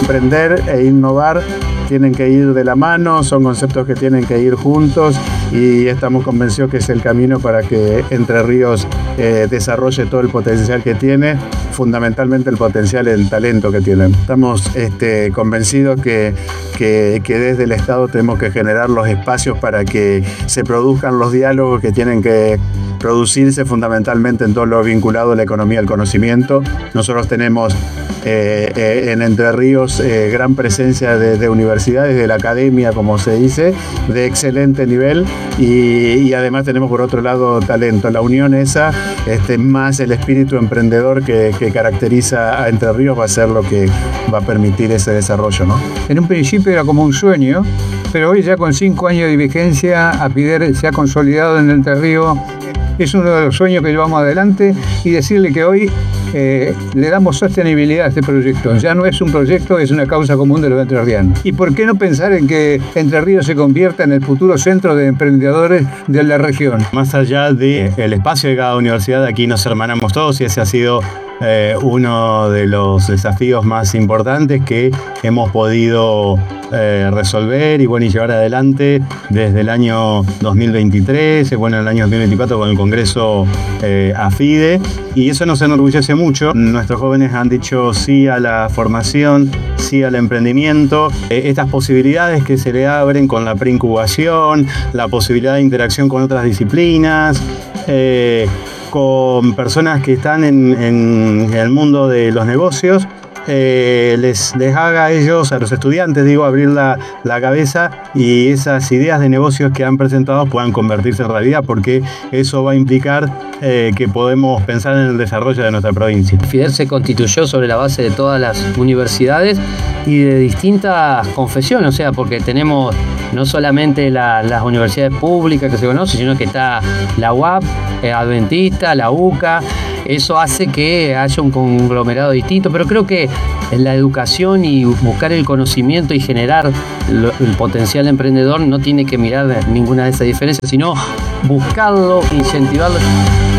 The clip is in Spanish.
emprender e innovar tienen que ir de la mano, son conceptos que tienen que ir juntos y estamos convencidos que es el camino para que Entre Ríos desarrolle todo el potencial que tiene, fundamentalmente el potencial, el talento que tiene. Estamos convencidos que desde el Estado tenemos que generar los espacios para que se produzcan los diálogos que tienen que producirse fundamentalmente en todo lo vinculado a la economía del conocimiento. Nosotros tenemos en Entre Ríos gran presencia de universidades, de la academia, como se dice, de excelente nivel y además tenemos por otro lado talento. La unión esa, más el espíritu emprendedor que caracteriza a Entre Ríos va a ser lo que va a permitir ese desarrollo, ¿no? En un principio era como un sueño, pero hoy ya con 5 años de vigencia, APIDER se ha consolidado en Entre Ríos. Es uno de los sueños que llevamos adelante y decirle que hoy le damos sostenibilidad a este proyecto. Ya no es un proyecto, es una causa común de los entrerrianos. ¿Y por qué no pensar en que Entre Ríos se convierta en el futuro centro de emprendedores de la región? Más allá del espacio de cada universidad, aquí nos hermanamos todos y ese ha sido uno de los desafíos más importantes que hemos podido resolver y llevar adelante desde el año 2023, el año 2024 con el Congreso AFIDE, y eso nos enorgullece mucho. Nuestros jóvenes han dicho sí a la formación, sí al emprendimiento, estas posibilidades que se le abren con la preincubación, la posibilidad de interacción con otras disciplinas, con personas que están en el mundo de los negocios, les haga a ellos, a los estudiantes, abrir la cabeza y esas ideas de negocios que han presentado puedan convertirse en realidad, porque eso va a implicar que podemos pensar en el desarrollo de nuestra provincia. FIDER se constituyó sobre la base de todas las universidades y de distintas confesiones, o sea, porque tenemos no solamente las universidades públicas que se conocen, sino que está la UAP, Adventista, la UCA. Eso hace que haya un conglomerado distinto, pero creo que en la educación y buscar el conocimiento y generar el potencial emprendedor no tiene que mirar ninguna de esas diferencias, sino buscarlo, incentivarlo.